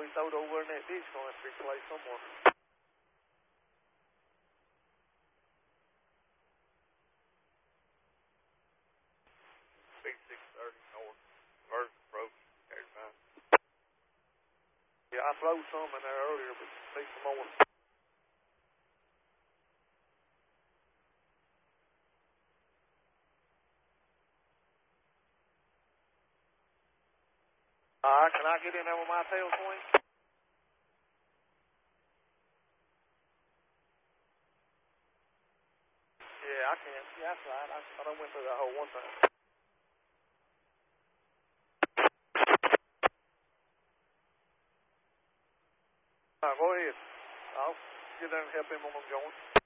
he throwed over in that ditch, going to have to be placed somewhere. Speed 630 north. First approach. Carry fine. Yeah, I throwed some in there earlier, but need some more. Alright, can I get in there with my tail swing? Yeah, I can. Yeah, that's right. I done went through that hole one time. Alright, go ahead. I'll get there and help him on them joints.